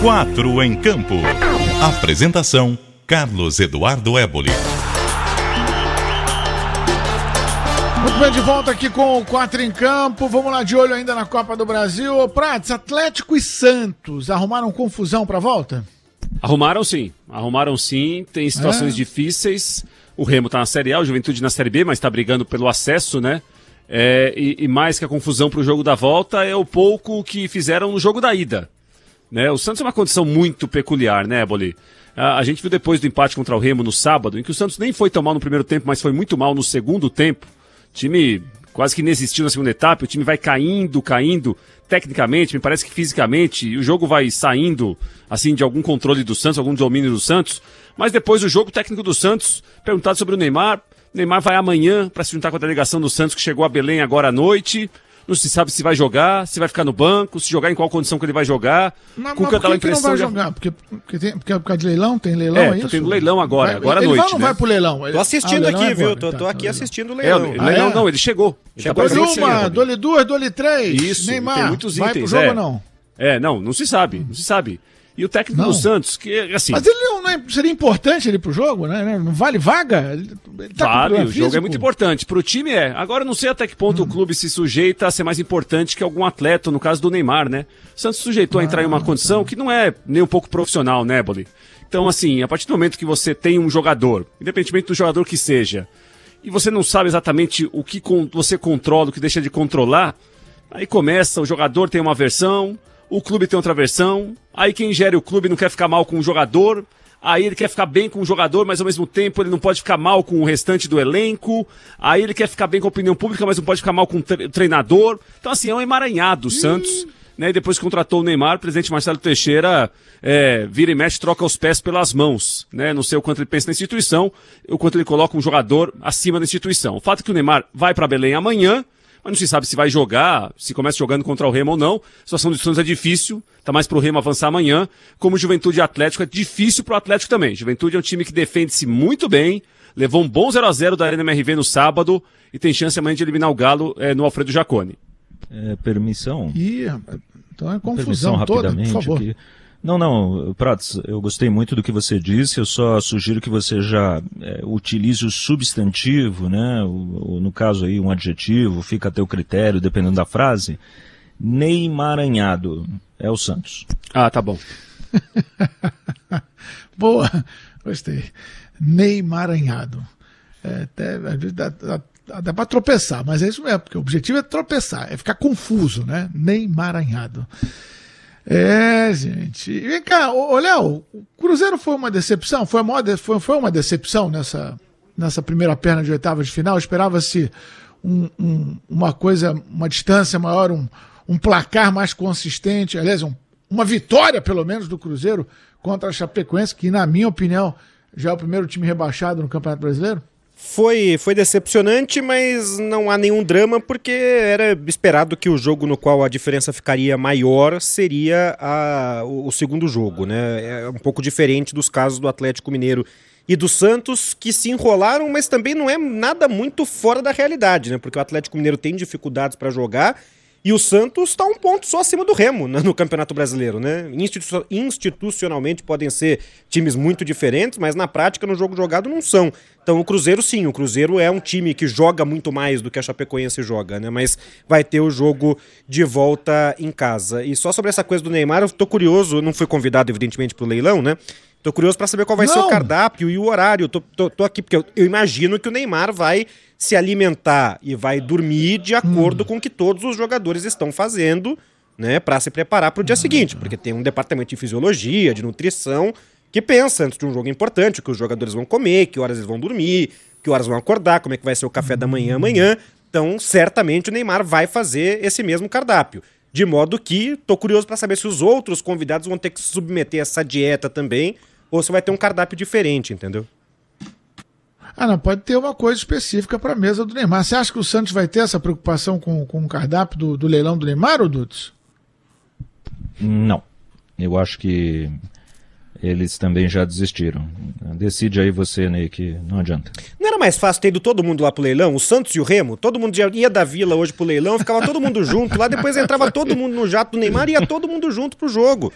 4 em Campo. Apresentação: Carlos Eduardo Éboli. Muito bem, de volta aqui com o 4 em Campo. Vamos lá, de olho ainda na Copa do Brasil. Ô, Prates, Atlético e Santos arrumaram confusão pra volta? Arrumaram sim. Tem situações difíceis. O Remo tá na Série A, o Juventude na Série B, mas tá brigando pelo acesso, né? E mais que a confusão pro jogo da volta é o pouco que fizeram no jogo da ida, né? O Santos é uma condição muito peculiar, né, Éboli? A gente viu depois do empate contra o Remo no sábado, em que o Santos nem foi tão mal no primeiro tempo, mas foi muito mal no segundo tempo. O time quase que inexistiu na segunda etapa, o time vai caindo, tecnicamente, me parece que fisicamente, e o jogo vai saindo, assim, de algum controle do Santos, algum domínio do Santos, mas depois do jogo, o técnico do Santos, perguntado sobre o Neymar vai amanhã para se juntar com a delegação do Santos, que chegou a Belém agora à noite. Não se sabe se vai jogar, se vai ficar no banco, se jogar em qual condição que ele vai jogar. Cuca dá a impressão não vai jogar? Porque por causa de leilão? Tem leilão, é isso? Tá tendo leilão agora à noite. Ele não vai pro leilão. Tô assistindo aqui, viu? Tô aqui assistindo o leilão. Não, ele chegou. Dole uma, Dole duas, Dole três. Isso, Neymar, tem muitos itens. Vai pro jogo ou não? Não se sabe. E o técnico do Santos, que assim... Mas ele não seria importante ele pro jogo, né? Não vale vaga? Ele vale, o jogo é muito importante. Pro time Agora eu não sei até que ponto o clube se sujeita a ser mais importante que algum atleta, no caso do Neymar, né? O Santos sujeitou a entrar em uma condição que não é nem um pouco profissional, né, Éboli? Então, assim, a partir do momento que você tem um jogador, independentemente do jogador que seja, e você não sabe exatamente o que você controla, o que deixa de controlar, aí começa, o jogador tem uma versão... O clube tem outra versão, aí quem gere o clube não quer ficar mal com o jogador, aí ele quer ficar bem com o jogador, mas ao mesmo tempo ele não pode ficar mal com o restante do elenco, aí ele quer ficar bem com a opinião pública, mas não pode ficar mal com o treinador. Então assim, é um emaranhado o Santos, né? E depois que contratou o Neymar, o presidente Marcelo Teixeira vira e mexe, troca os pés pelas mãos, né? Não sei o quanto ele pensa na instituição, o quanto ele coloca um jogador acima da instituição. O fato é que o Neymar vai para Belém amanhã, mas não se sabe se vai jogar, se começa jogando contra o Remo ou não. A situação do Santos é difícil, tá mais pro Remo avançar amanhã. Como Juventude e Atlético, é difícil pro Atlético também. Juventude é um time que defende-se muito bem, levou um bom 0x0 da Arena MRV no sábado e tem chance amanhã de eliminar o Galo no Alfredo Jaconi. Permissão? Então é confusão toda, por favor. Aqui. Não, Prates, eu gostei muito do que você disse, eu só sugiro que você já utilize o substantivo, né, no caso aí um adjetivo, fica a teu critério, dependendo da frase. Neymaranhado é o Santos. Ah, tá bom. Boa, gostei. Neymaranhado. Dá pra tropeçar, mas é isso mesmo, porque o objetivo é tropeçar, é ficar confuso, né? Neymaranhado. Gente. E vem cá, Léo, o Cruzeiro foi uma decepção? Foi uma decepção nessa primeira perna de oitavas de final? Esperava-se uma distância maior, um placar mais consistente, aliás, uma vitória, pelo menos, do Cruzeiro contra a Chapecoense, que, na minha opinião, já é o primeiro time rebaixado no Campeonato Brasileiro? Foi decepcionante, mas não há nenhum drama, porque era esperado que o jogo no qual a diferença ficaria maior seria o segundo jogo, né? É um pouco diferente dos casos do Atlético Mineiro e do Santos, que se enrolaram, mas também não é nada muito fora da realidade, né? Porque o Atlético Mineiro tem dificuldades para jogar e o Santos está um ponto só acima do Remo, né, no Campeonato Brasileiro, né? Institucionalmente podem ser times muito diferentes, mas na prática, no jogo jogado, não são. Então o Cruzeiro sim, o Cruzeiro é um time que joga muito mais do que a Chapecoense joga, né? Mas vai ter o jogo de volta em casa. E só sobre essa coisa do Neymar, eu tô curioso, não fui convidado evidentemente pro leilão, né? Tô curioso para saber qual vai ser o cardápio e o horário. Tô aqui porque eu imagino que o Neymar vai se alimentar e vai dormir de acordo com o que todos os jogadores estão fazendo, né, para se preparar para o dia seguinte, porque tem um departamento de fisiologia, de nutrição, que pensa antes de um jogo importante, o que os jogadores vão comer, que horas eles vão dormir, que horas vão acordar, como é que vai ser o café da manhã amanhã. Então, certamente o Neymar vai fazer esse mesmo cardápio. De modo que tô curioso para saber se os outros convidados vão ter que se submeter a essa dieta também, ou se vai ter um cardápio diferente, entendeu? Não, pode ter uma coisa específica para a mesa do Neymar. Você acha que o Santos vai ter essa preocupação com o cardápio do leilão do Neymar, ou Dudes? Não. Eu acho que eles também já desistiram. Decide aí você, Ney, que não adianta. Não era mais fácil ter ido todo mundo lá pro leilão? O Santos e o Remo? Todo mundo já ia da Vila hoje pro leilão, ficava todo mundo junto lá, depois entrava todo mundo no jato do Neymar e ia todo mundo junto pro jogo.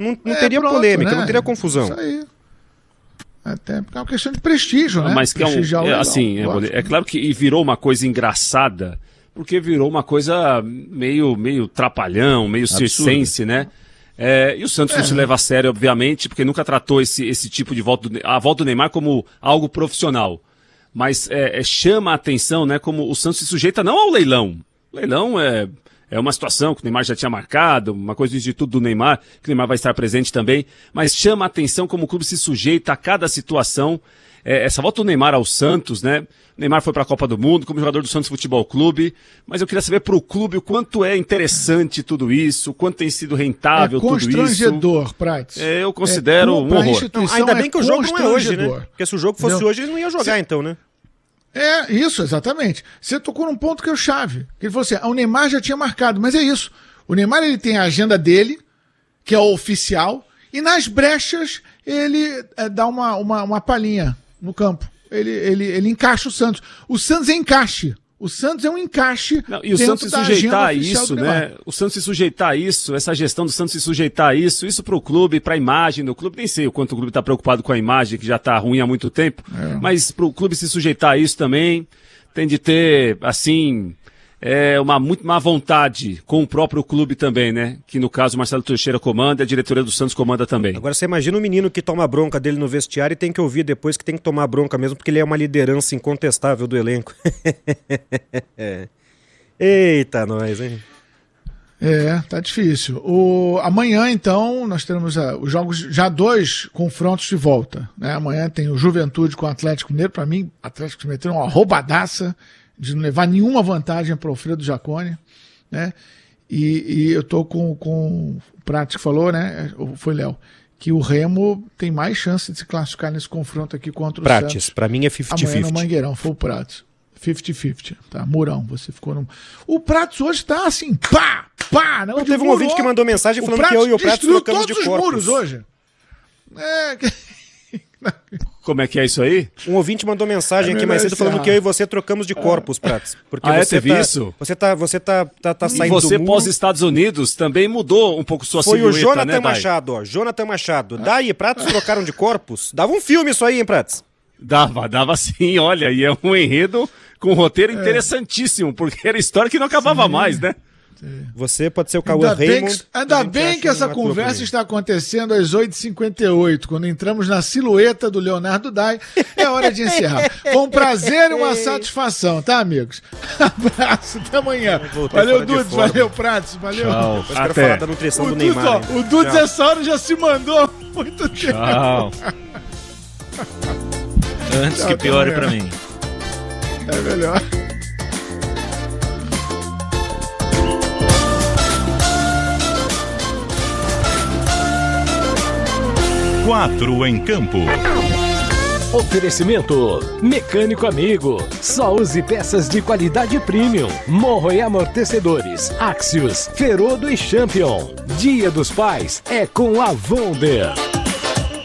Não teria polêmica, né? Não teria confusão. Isso aí. Até porque é uma questão de prestígio, né? Mas que é claro que virou uma coisa engraçada, porque virou uma coisa meio trapalhão, meio circense, né? E o Santos não se leva a sério, obviamente, porque nunca tratou esse tipo de a volta do Neymar como algo profissional. Mas chama a atenção, né? Como o Santos se sujeita não ao leilão. O leilão é uma situação que o Neymar já tinha marcado, uma coisa do Instituto do Neymar, que o Neymar vai estar presente também, mas chama a atenção como o clube se sujeita a cada situação. Essa volta do Neymar ao Santos, né? O Neymar foi para a Copa do Mundo como jogador do Santos Futebol Clube, mas eu queria saber para o clube o quanto é interessante tudo isso, o quanto tem sido rentável tudo isso. É constrangedor, Prates. Eu considero um horror. Ainda bem que o jogo não é hoje, né? Porque se o jogo fosse hoje, ele não ia jogar então, né? Isso, exatamente. Você tocou num ponto que é o chave. Ele falou assim, o Neymar já tinha marcado, mas é isso. O Neymar ele tem a agenda dele, que é o oficial, e nas brechas ele dá uma palhinha no campo. Ele encaixa o Santos. O Santos é encaixe. O Santos é um encaixe. E o Santos se sujeitar a isso, né? O Santos se sujeitar a isso, essa gestão do Santos se sujeitar a isso pro clube, pra imagem do clube, nem sei o quanto o clube tá preocupado com a imagem, que já tá ruim há muito tempo, mas pro clube se sujeitar a isso também, tem de ter, assim, uma muito má vontade com o próprio clube também, né? Que no caso o Marcelo Teixeira comanda e a diretoria do Santos comanda também. Agora você imagina o menino que toma bronca dele no vestiário e tem que ouvir depois que tem que tomar bronca mesmo, porque ele é uma liderança incontestável do elenco. Eita, nós, hein? Tá difícil. Amanhã, então, nós teremos os jogos, já 2 confrontos de volta, né? Amanhã tem o Juventude com o Atlético Mineiro. Para mim, o Atlético Mineiro tem uma roubadaça de não levar nenhuma vantagem para o Alfredo Jaconi, né? E eu tô com o Prates que falou, né? Foi Léo, que o Remo tem mais chance de se classificar nesse confronto aqui contra o Santos. Santos. Para mim é 50-50. Amanhã no Mangueirão, foi o Prates. 50-50, tá? Murão, você ficou no... O Prates hoje tá assim, pá! Não, teve um ouvinte que mandou mensagem falando que eu e o Prates trocamos de corpos. Todos os muros hoje. Como é que é isso aí? Um ouvinte mandou mensagem aqui mais cedo falando que eu e você trocamos de corpos, Prates. Porque você teve isso? Você tá saindo do muro. E você pós-Estados Unidos também mudou um pouco sua silhueta, né? Foi o Jonathan né, Machado, ó. Jonathan Machado. Daí e Prates trocaram de corpos? Dava um filme isso aí, hein, Prates? Dava sim, olha, e é um enredo com um roteiro interessantíssimo, porque era história que não acabava mais, né? Você pode ser o Cauã Raymond. Ainda bem que essa conversa está acontecendo às 8h58, quando entramos na silhueta do Leonardo Dai. É hora de encerrar. Foi um prazer e uma satisfação, tá, amigos? Abraço, até amanhã. Valeu, Dudes, valeu, Prates, valeu. Tchau. Quero falar da nutrição do Neymar. O Dudes essa hora já se mandou muito tempo. Tchau. Antes que piore pra mim. É melhor. Quatro em campo. Oferecimento Mecânico Amigo. Só use peças de qualidade premium. Morro e amortecedores. Axios, Ferodo e Champion. Dia dos Pais é com a Wonder.